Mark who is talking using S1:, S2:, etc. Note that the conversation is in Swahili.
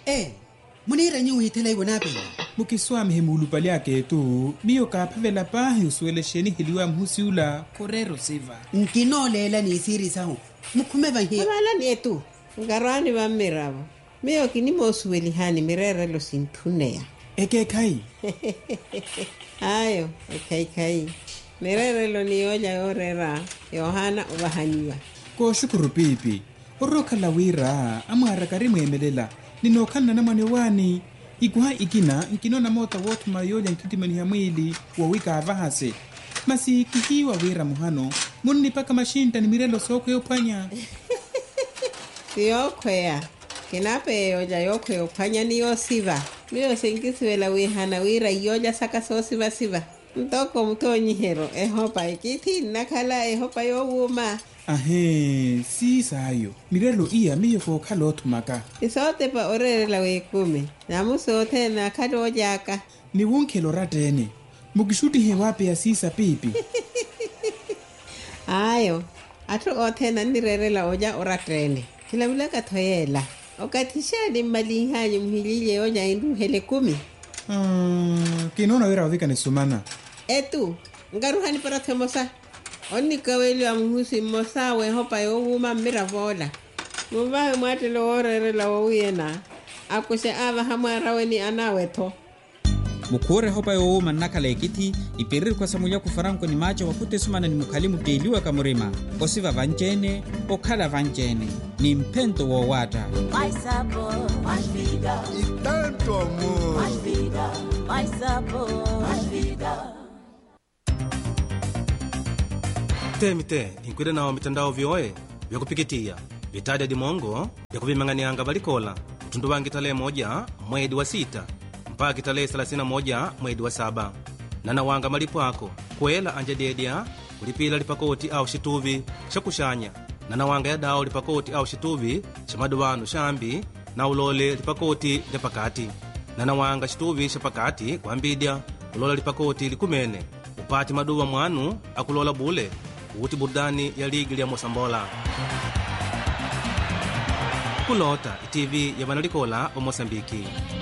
S1: munira nyu hitela ibona pe
S2: mukiswami hemulu pali yake tu miyo kaphavela pahi usuelesheni hiliwa mhusiula korero siva
S1: nkinolela ni siri sahu mukhumeva hi
S3: abala netu ngarwani ba mirabo miyo kinimo sueli hani mirere lo sintuneya
S2: eke kai
S3: ayo kai mirere lo niyoja yorera yohana ubahanywa
S2: ko shukuru pipi oroka lawira amara karimu emelela ninokana na mwane wani ikuha ikina nkinona mota wotu mayoja nkitimani ya mwili wawika avahase masi kihiwa wira muhano muni paka mashinta ni mirelo soko yopanya
S3: siyokwea kinape yoja yokwe yopanya niyo siva miyo senkisiwela wihana wira yoja saka so siva mtoko mtonyihero ehopa ikiti nakala ehopa yowuma
S2: ahe si sayo mirelo iya miyo ko kalotu maka
S3: isote pa orela wekume namusote na kado jaka
S2: ni wonkelo ratene mugishuti he wape ya sisa pipi
S3: ayo ato otena nirerela oja oratene kila bila kathoyela okatisha ni malinhanyo mhilile oja indu hele 10
S2: kinona wira wavika ni sumana
S3: etu ngaruhani para themosa onni kaweli amhusi mosawe hopa yowuma miravola muvahe mwatelo orerela wowuyena akuse ava hamwaraweni anawetho
S4: mukure hopa yowuma nakala ekiti iperiri kwa samulia kufaranko ni macho wakute sumana ni mukalimu teliwa kamurima osiva vanjene okhala vanjene ni mpento wowata
S5: mais sabor, mais vida
S6: e tanto amor,
S5: mais vida, mais sabor, mais vida.
S7: temite inkwile nawo mitandao vyoe vyakupikitia vitadi dimongo vyakuvimang'anianga valikola utundu wangi tarehe 1 mwedi wa 6 mpaka tarehe 31 mwedi wa 7 nana wanga malipo ako kwela anje dedya kulipila lipakoti au shituvi shakushanya nana wanga ya dao lipakoti au shituvi shamaduwanu shambi na ulole lipakoti lya pakati nana wanga shituvi sha pakati kwambidya ulola lipakoti likumene upati maduwa mwanu akulola bule uti burudani ya ligi ya Mosambola kulota TV ya vanalikola wa Mosambiki.